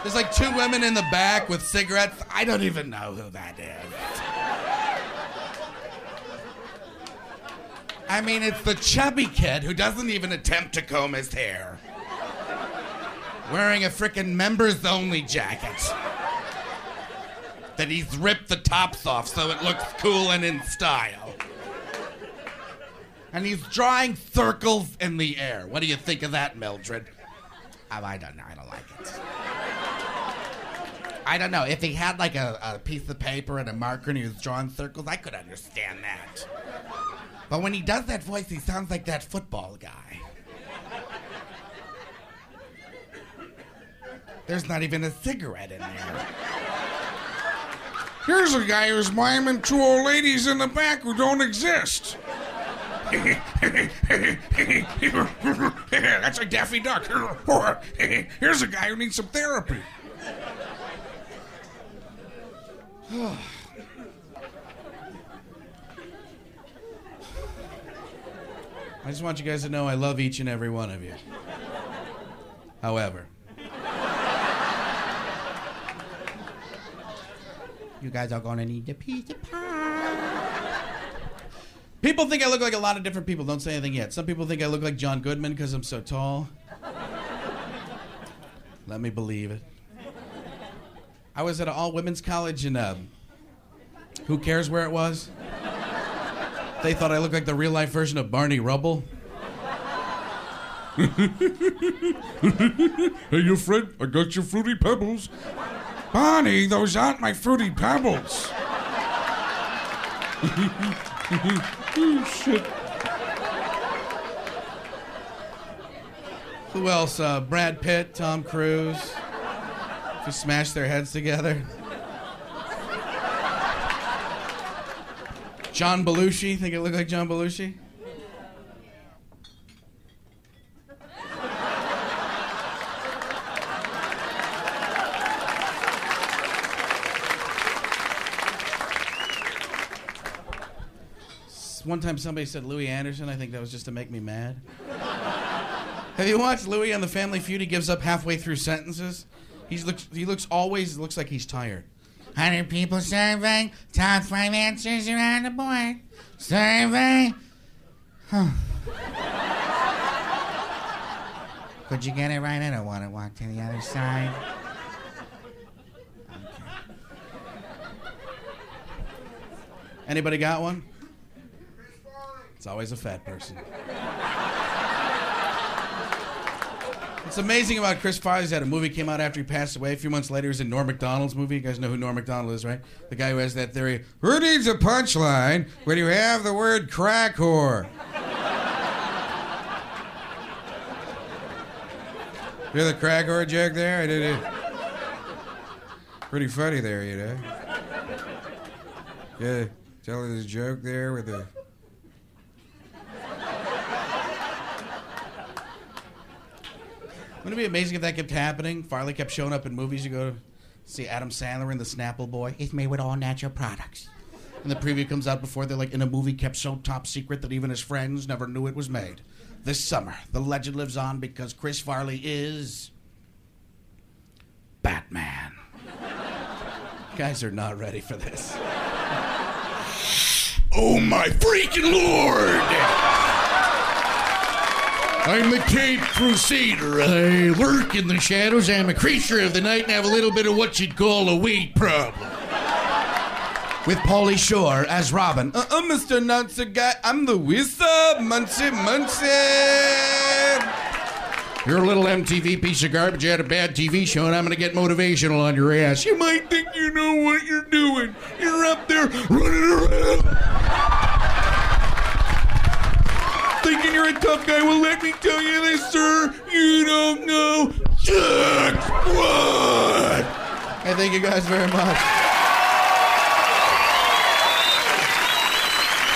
There's like two women in the back with cigarettes. I don't even know who that is. I mean, it's the chubby kid who doesn't even attempt to comb his hair. Wearing a frickin' members-only jacket. That he's ripped the tops off so it looks cool and in style. And he's drawing circles in the air. What do you think of that, Mildred? Oh, I don't know. I don't like it. I don't know. If he had like a piece of paper and a marker and he was drawing circles, I could understand that. But when he does that voice, he sounds like that football guy. There's not even a cigarette in there. Here's a guy who's miming two old ladies in the back who don't exist. That's like Daffy Duck. Here's a guy who needs some therapy. I just want you guys to know I love each and every one of you. However, you guys are gonna need a piece of pie. People think I look like a lot of different people. Don't say anything yet. Some people think I look like John Goodman because I'm so tall. Let me believe it. I was at an all-women's college in, who cares where it was? They thought I looked like the real-life version of Barney Rubble. Hey, your friend, I got your Fruity Pebbles. Bonnie, those aren't my Fruity Pebbles. Oh, shit. Who else? Brad Pitt, Tom Cruise. If you smash their heads together. John Belushi. Think I look like John Belushi? One time somebody said Louis Anderson. I think that was just to make me mad. Have you watched Louis on The Family Feud? He gives up halfway through sentences. He always looks like he's tired. 100 people survey, top 5 answers are on the board. Survey. Huh. Could you get it right? I don't want to walk to the other side. Okay. Anybody got one? It's always a fat person. What's amazing about Chris Farley is that a movie came out after he passed away. A few months later, he was in Norm Macdonald's movie. You guys know who Norm Macdonald is, right? The guy who has that theory, who needs a punchline when you have the word crack whore? Hear the crack whore joke there? I did it. Pretty funny there, you know? Yeah, tell this joke there with the... Wouldn't it be amazing if that kept happening? Farley kept showing up in movies. You go to see Adam Sandler in The Snapple Boy. It's made with all natural products. And the preview comes out before they're like in a movie kept so top secret that even his friends never knew it was made. This summer, the legend lives on because Chris Farley is... Batman. You guys are not ready for this. Oh, my freaking Lord! I'm the Caped Crusader. I lurk in the shadows. I'm a creature of the night and have a little bit of what you'd call a weight problem. With Pauly Shore as Robin. Mr. Nuncer Guy. I'm the wizard. Muncie. You're a little MTV piece of garbage. You had a bad TV show, and I'm going to get motivational on your ass. You might think you know what you're doing. You're up there running around. Thinking you're a tough guy. Well, let me tell you this, sir. You don't know jack what. I thank you guys very much.